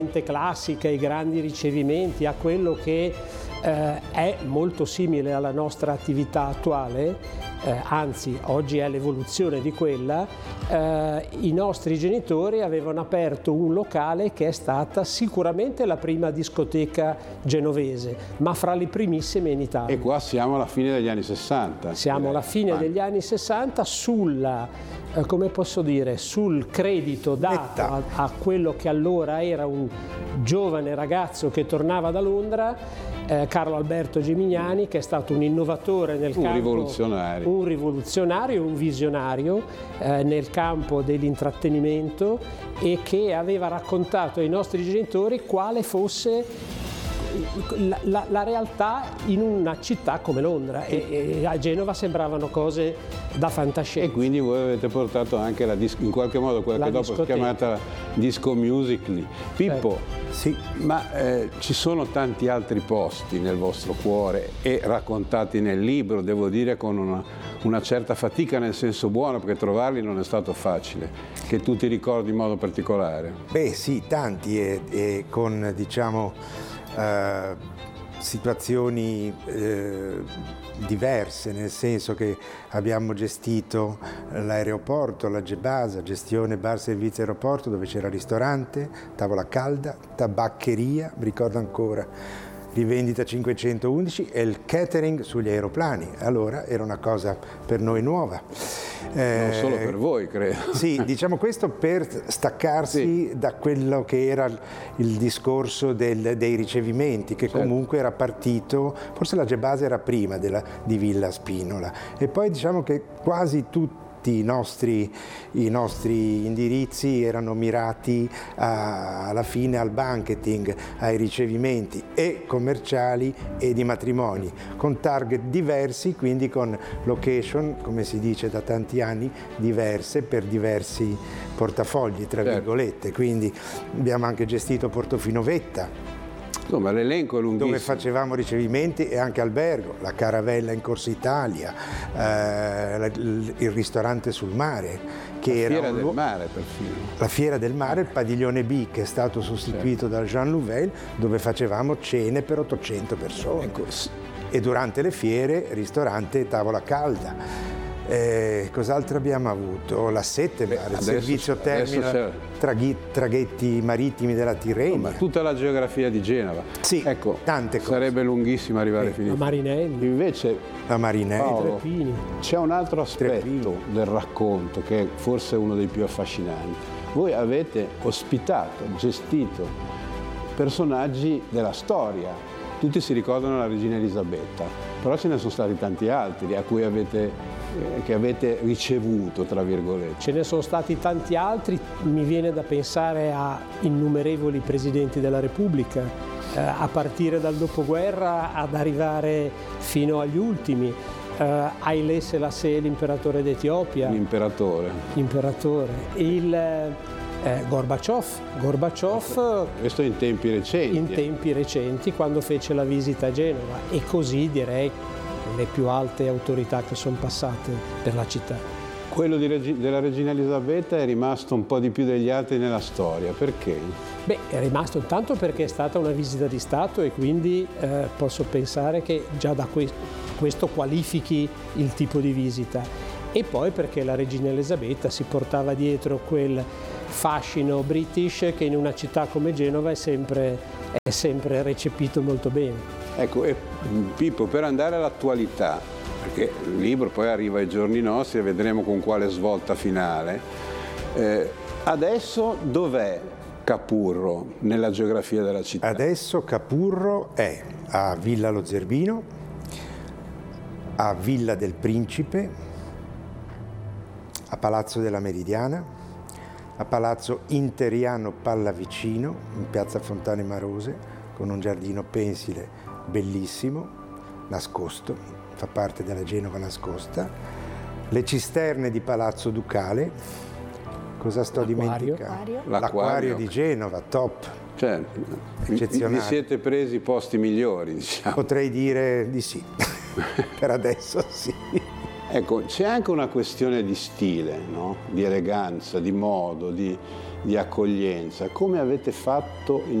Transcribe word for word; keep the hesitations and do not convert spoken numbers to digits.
classica, ai grandi ricevimenti, a quello che eh, è molto simile alla nostra attività attuale, eh, anzi oggi è l'evoluzione di quella, eh, i nostri genitori avevano aperto un locale che è stata sicuramente la prima discoteca genovese, ma fra le primissime in Italia. E qua siamo alla fine degli anni sessanta. Siamo alla fine degli anni sessanta sulla, eh, come posso dire, sul credito dato a, a quello che allora era un giovane ragazzo che tornava da Londra, eh, Carlo Alberto Gemignani, che è stato un innovatore nel un campo, rivoluzionario. un rivoluzionario, un visionario eh, nel campo dell'intrattenimento, e che aveva raccontato ai nostri genitori quale fosse La, la, la realtà in una città come Londra, e, e a Genova sembravano cose da fantascienza. E quindi voi avete portato anche la disco, in qualche modo quella La che dopo discoteca. si è chiamata disco music lì. Pippo, sì. ma eh, ci sono tanti altri posti nel vostro cuore e raccontati nel libro, devo dire con una, una certa fatica nel senso buono, perché trovarli non è stato facile, che tu ti ricordi in modo particolare? Beh sì, tanti, e, e con diciamo Uh, situazioni uh, diverse, nel senso che abbiamo gestito l'aeroporto, la Gebasa, gestione bar servizio aeroporto, dove c'era ristorante, tavola calda, tabaccheria, mi ricordo ancora, rivendita cinquecentoundici, e il catering sugli aeroplani. Allora era una cosa per noi nuova. Eh, non solo per voi, credo. Sì, diciamo questo per staccarsi sì. da quello che era il discorso del, dei ricevimenti, che certo. comunque era partito, forse la Gebasa era prima della, di Villa Spinola, e poi diciamo che quasi tutti I nostri, i nostri indirizzi erano mirati a, alla fine al banqueting, ai ricevimenti e commerciali e di matrimoni, con target diversi, quindi con location, come si dice da tanti anni, diverse per diversi portafogli, tra certo. virgolette. Quindi abbiamo anche gestito Portofino Vetta, insomma l'elenco è lunghissimo, dove facevamo ricevimenti e anche albergo, la Caravella in Corsa Italia, eh, il ristorante sul mare, che la era Fiera un... del Mare perfino. La Fiera del Mare, il Padiglione B, che è stato sostituito certo. da Jean Louvel, dove facevamo cene per ottocento persone. Ecco. E durante le fiere ristorante e tavola calda. Eh, cos'altro abbiamo avuto? La Sette Bar, il servizio terminal, traghi, traghetti marittimi della Tirrenia. Ma tutta la geografia di Genova. Sì, ecco, tante cose. Sarebbe lunghissimo arrivare sì. fino a Marinelli. Invece, la Marinelli, c'è un altro aspetto del racconto che è forse uno dei più affascinanti. Voi avete ospitato, gestito personaggi della storia. Tutti si ricordano la regina Elisabetta, però ce ne sono stati tanti altri a cui avete, eh, che avete ricevuto, tra virgolette. Ce ne sono stati tanti altri, mi viene da pensare a innumerevoli presidenti della Repubblica, eh, a partire dal dopoguerra ad arrivare fino agli ultimi. Uh, Haile Selassie, l'imperatore d'Etiopia. L'imperatore. L'imperatore. Il eh, Gorbaciov. Gorbaciov. Questo in tempi recenti. In tempi recenti, quando fece la visita a Genova. E così direi le più alte autorità che sono passate per la città. Quello di Regi- della regina Elisabetta è rimasto un po' di più degli altri nella storia. Perché? Beh, è rimasto intanto perché è stata una visita di Stato, e quindi eh, posso pensare che già da questo questo qualifichi il tipo di visita, e poi perché la regina Elisabetta si portava dietro quel fascino british che in una città come Genova è sempre, è sempre recepito molto bene. Ecco, e Pippo, per andare all'attualità, perché il libro poi arriva ai giorni nostri e vedremo con quale svolta finale, eh, adesso dov'è Capurro nella geografia della città? Adesso Capurro è a Villa Lo Zerbino, a Villa del Principe, a Palazzo della Meridiana, a Palazzo Interiano Pallavicino, in piazza Fontane Marose, con un giardino pensile bellissimo, nascosto, fa parte della Genova nascosta, le cisterne di Palazzo Ducale, cosa sto dimenticando? L'acquario di Genova, top. Cioè, eccezionale. Vi siete presi posti migliori, diciamo. Potrei dire di sì. Per adesso sì. Ecco, c'è anche una questione di stile, no? Di eleganza, di modo, di, di accoglienza. Come avete fatto in